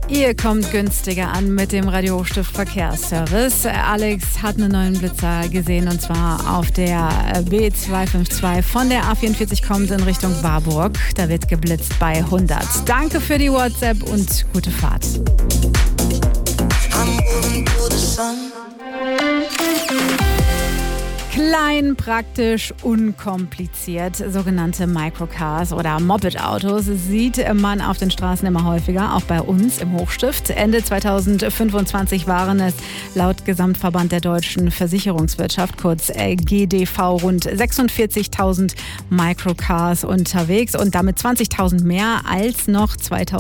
Ihr kommt günstiger an mit dem Radio Hochstift Verkehrsservice. Alex hat einen neuen Blitzer gesehen und zwar auf der B252 von der A44 kommt in Richtung Warburg. Da wird geblitzt bei 100. Danke für die WhatsApp und gute Fahrt. Klein, praktisch, unkompliziert. Sogenannte Microcars oder Moped-Autos sieht man auf den Straßen immer häufiger, auch bei uns im Hochstift. Ende 2025 waren es laut Gesamtverband der deutschen Versicherungswirtschaft, kurz GDV, rund 46.000 Microcars unterwegs und damit 20.000 mehr als noch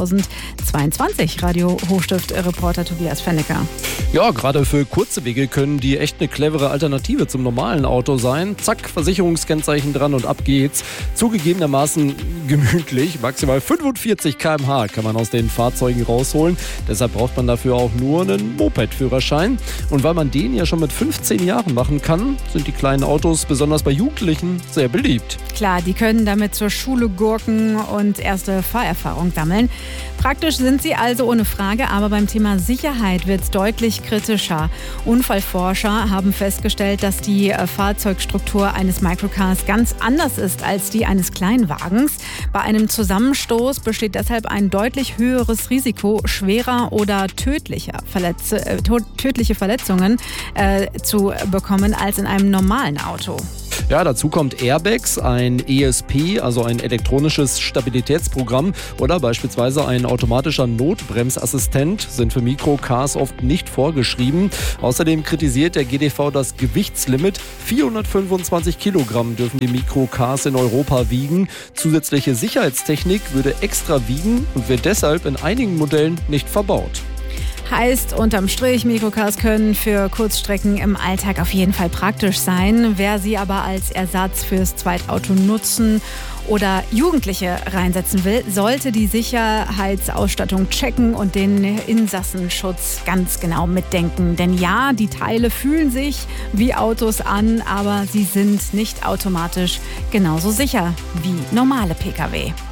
2022. Radio Hochstift-Reporter Tobias Fennecker. Ja, gerade für kurze Wege können die echt eine clevere Alternative zum normalen Auto sein. Zack, Versicherungskennzeichen dran und ab geht's. Zugegebenermaßen gemütlich. Maximal 45 km/h kann man aus den Fahrzeugen rausholen. Deshalb braucht man dafür auch nur einen Moped-Führerschein. Und weil man den ja schon mit 15 Jahren machen kann, sind die kleinen Autos besonders bei Jugendlichen sehr beliebt. Klar, die können damit zur Schule gurken und erste Fahrerfahrung sammeln. Praktisch sind sie also ohne Frage, aber beim Thema Sicherheit wird es deutlich kritischer. Unfallforscher haben festgestellt, dass die Fahrzeugstruktur eines Microcars ganz anders ist als die eines Kleinwagens. Bei einem Zusammenstoß besteht deshalb ein deutlich höheres Risiko, schwerer oder tödliche Verletzungen zu bekommen als in einem normalen Auto. Ja, dazu kommt Airbags, ein ESP, also ein elektronisches Stabilitätsprogramm oder beispielsweise ein automatischer Notbremsassistent sind für Microcars oft nicht vorgeschrieben. Außerdem kritisiert der GDV das Gewichtslimit. 425 Kilogramm dürfen die Microcars in Europa wiegen. Zusätzliche Sicherheitstechnik würde extra wiegen und wird deshalb in einigen Modellen nicht verbaut. Heißt unterm Strich, Microcars können für Kurzstrecken im Alltag auf jeden Fall praktisch sein. Wer sie aber als Ersatz fürs Zweitauto nutzen oder Jugendliche reinsetzen will, sollte die Sicherheitsausstattung checken und den Insassenschutz ganz genau mitdenken. Denn ja, die Teile fühlen sich wie Autos an, aber sie sind nicht automatisch genauso sicher wie normale Pkw.